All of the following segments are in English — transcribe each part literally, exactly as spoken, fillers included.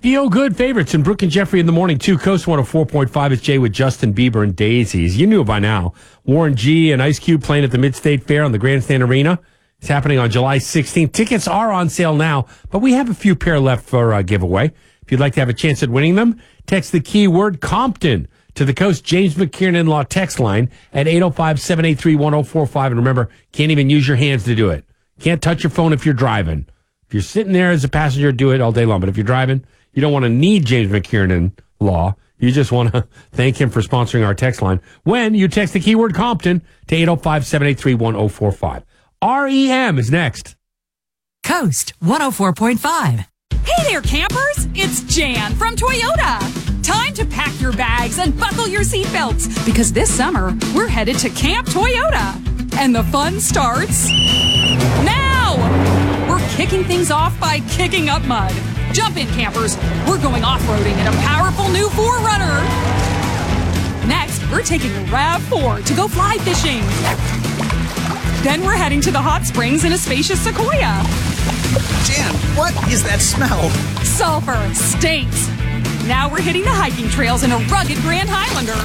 Feel good favorites in Brooke and Jeffrey in the morning, too. Coast one oh four point five is Jay with Justin Bieber and Daisies. You knew by now. Warren G and Ice Cube playing at the Mid-State Fair on the Grandstand Arena. It's happening on July sixteenth. Tickets are on sale now, but we have a few pair left for a giveaway. If you'd like to have a chance at winning them, text the keyword Compton to the Coast James McKiernan In-Law text line at eight oh five, seven eight three, one oh four five. And remember, can't even use your hands to do it. Can't touch your phone if you're driving. If you're sitting there as a passenger, do it all day long. But if you're driving, you don't want to need James McKiernan Law. You just want to thank him for sponsoring our text line when you text the keyword Compton to eight oh five, seven eight three, one oh four five. R E M is next. Coast one oh four point five. Hey there, campers! It's Jan from Toyota. Time to pack your bags and buckle your seatbelts because this summer we're headed to Camp Toyota. And the fun starts now! We're kicking things off by kicking up mud. Jump in, campers. We're going off-roading in a powerful new four runner. Next, we're taking a RAV four to go fly fishing. Then we're heading to the hot springs in a spacious Sequoia. Jan, what is that smell? Sulfur stinks. Now we're hitting the hiking trails in a rugged Grand Highlander.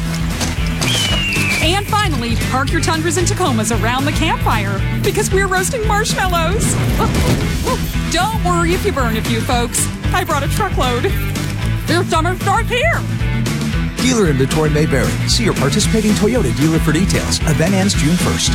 And finally, park your Tundras and Tacomas around the campfire because we're roasting marshmallows. Don't worry if you burn a few, folks. I brought a truckload. Your summer starts here. Dealer in Detroit Mayberry. See your participating Toyota dealer for details. Event ends June first.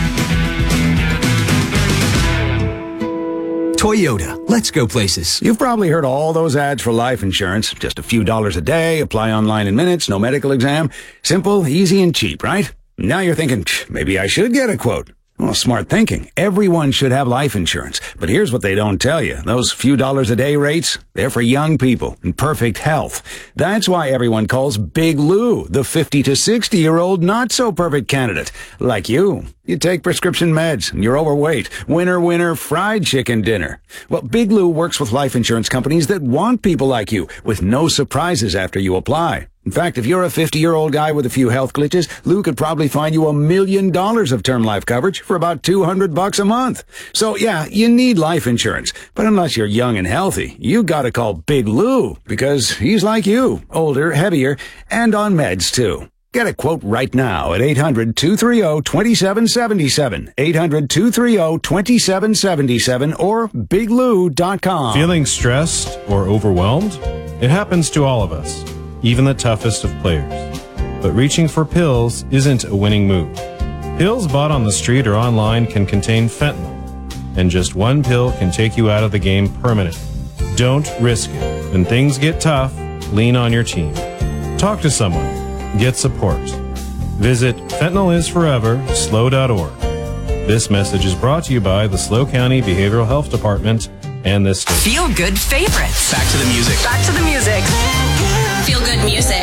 Toyota. Let's go places. You've probably heard all those ads for life insurance. Just a few dollars a day, apply online in minutes, no medical exam. Simple, easy, and cheap, right? Now you're thinking, maybe I should get a quote. Well, smart thinking. Everyone should have life insurance. But here's what they don't tell you. Those few dollars a day rates, they're for young people in perfect health. That's why everyone calls Big Lou the fifty to sixty-year-old not-so-perfect candidate. Like you. You take prescription meds, and you're overweight. Winner, winner, fried chicken dinner. Well, Big Lou works with life insurance companies that want people like you, with no surprises after you apply. In fact, if you're a fifty-year-old guy with a few health glitches, Lou could probably find you a million dollars of term life coverage for about two hundred bucks a month. So yeah, you need life insurance. But unless you're young and healthy, you gotta call Big Lou, because he's like you, older, heavier, and on meds too. Get a quote right now at eight hundred, two three zero, two seven seven seven, eight hundred, two three zero, two seven seven seven, or big lou dot com. Feeling stressed or overwhelmed? It happens to all of us, even the toughest of players. But reaching for pills isn't a winning move. Pills bought on the street or online can contain fentanyl, and just one pill can take you out of the game permanently. Don't risk it. When things get tough, lean on your team. Talk to someone. Get support. Visit fentanyl is forever slow dot org. This message is brought to you by the SLO County Behavioral Health Department and this state. Feel good favorites. Back to the music. Back to the music. Feel good music.